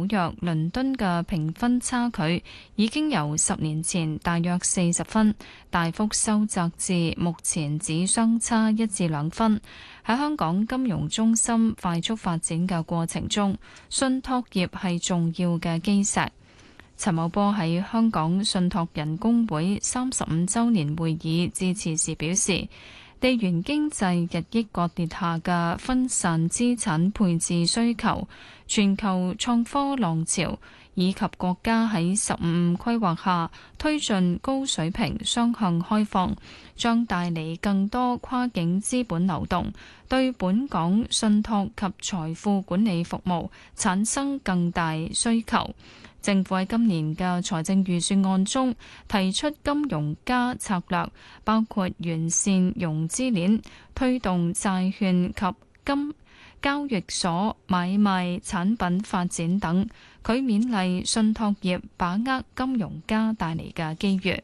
紐約、倫敦嘅評分差距已經由10年前大約40分大幅收窄至目前只相差1至2分。喺香港金融中心快速發展嘅過程中，信託業係重要嘅基石。陳茂波喺香港信託人工會35週年會議致辭時表示，地緣經濟日益割裂下嘅分散資產配置需求、全球創科浪潮以及國家喺15規劃下推進高水平雙向開放，將帶嚟更多跨境資本流動，對本港信託及財富管理服務產生更大需求。政府喺今年嘅財政預算案中提出金融加策略，包括完善融資鏈、推動債券及交易所買賣產品發展等。佢勉勵信託業把握金融加帶嚟嘅機遇。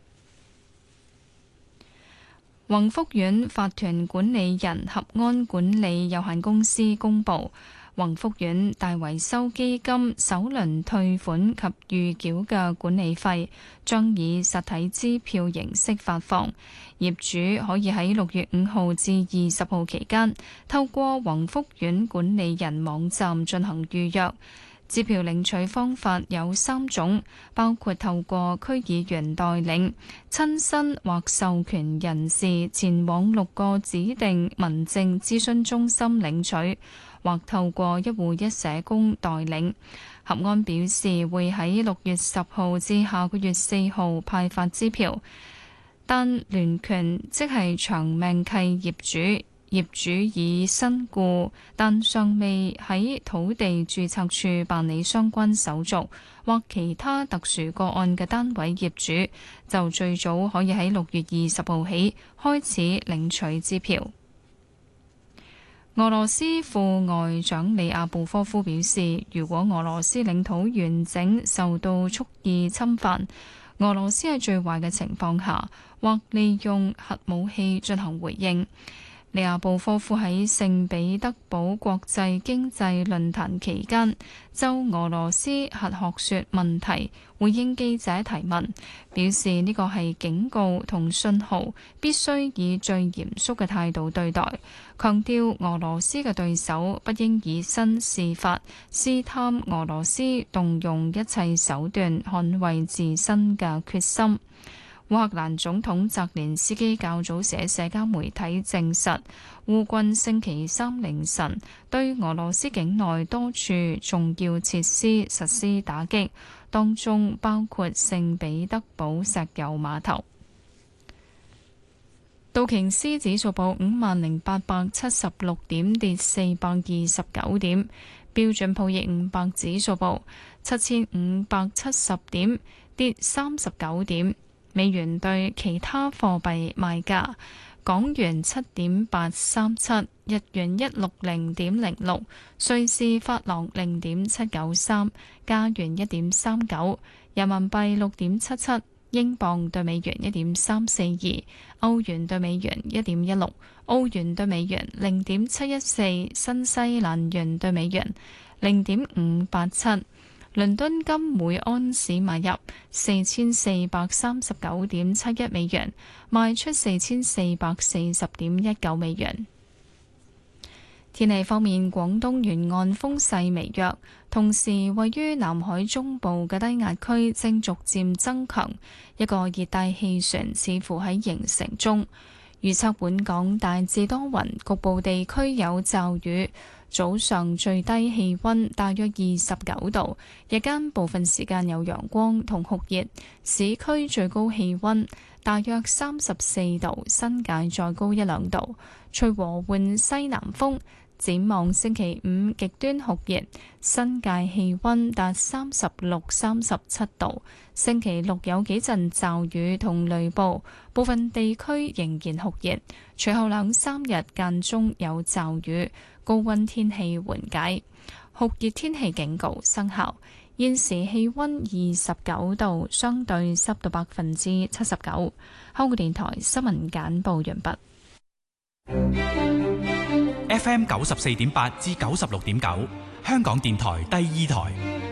宏福苑法團管理人合安管理有限公司公佈，宏福苑大維修基金首輪退款及預繳嘅管理費將以實體支票形式發放，業主可以喺6月5號至20號期間透過宏福苑管理人網站進行預約。支票領取方法有3種，包括透過區議員代領、親身或授權人士前往6個指定民政諮詢中心領取，或透過一戶一社工代領。合安表示會喺6月10號至下個月4號派發支票，但聯權即係長命契業主已身故，但尚未喺土地註冊處辦理相關手續，或其他特殊個案嘅單位業主，就最早可以喺6月20號起開始領取支票。俄羅斯副外長里亞布科夫表示，如果俄羅斯領土完整受到蓄意侵犯，俄羅斯喺最壞嘅情況下，或利用核武器進行回應。里亞布科夫喺聖彼得堡國際經濟論壇期間，就俄羅斯核學說問題回應記者提問，表示呢個係警告同信號，必須以最嚴肅嘅態度對待，強調俄羅斯嘅對手不應以身試法，試探俄羅斯動用一切手段捍衛自身嘅決心。烏克蘭總統澤連斯基較早時喺社交媒體證實，烏軍星期三凌晨對俄羅斯境內多處重要設施實施打擊，當中包括聖彼得堡石油碼頭。道瓊斯指數報50,876點，跌429點；標準普爾500指數報7,570點，跌39點。美元對其他貨幣賣價：港元7.837，日元160.06，瑞士法郎0.793，加元1.39，人民幣6.77，英鎊對美元1.342，歐元對美元1.16，澳元對美元0.714，新西蘭元對美元0.587。倫敦金每安士買入4439.71美元，賣出4440.19美元。天氣方面，廣東沿岸風勢微弱，同時位於南海中部嘅低壓區正逐漸增強，一個熱帶氣旋似乎喺形成中。預測本港大致多雲，局部地區有驟雨。早上最低氣溫大約29度，日間部分時間有陽光同酷熱，市區最高氣溫大約34度，新界再高1-2度，吹和緩西南風。展望星期5極端酷熱，新界氣溫達36、37度。星期6有幾陣驟雨同雷暴，部分地區仍然酷熱。隨後2-3日間中有驟雨，高溫天氣緩解，酷熱天氣警告生效。現時氣溫29度，相對濕度79%。香港電台新聞簡報完畢。 FM 94.8至96.9，香港電台第2台。